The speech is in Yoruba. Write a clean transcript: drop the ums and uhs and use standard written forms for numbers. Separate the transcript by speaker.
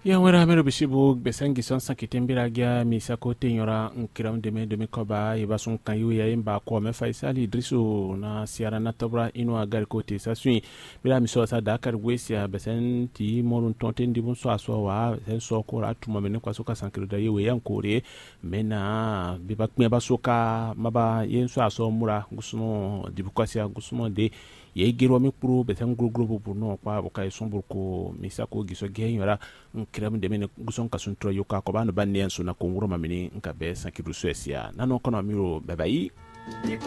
Speaker 1: Ya wera mero bishibu besangi sonsa kitembira gya misako tenyora nkiram deme koba ibasun kan yu ya imba ko me Faisali Idrisu na siara na tobra ino agar ko te sasui bila miso sa dakar gwesia besen ti morun tonten dibun so aso wa sen so ko atuma mene kwa soka sankiro da yewe yankore mena bibak me basoka maba yen so aso mura gusumo dibukwasia gusumo de ye gero mi kuru besen group no kwa boka sombur ko misako giso genyora kiram de mene guson kasuntro yoka ko banu banne en suna ko nguro mamini nka be sankiru suesia nano kono miro babai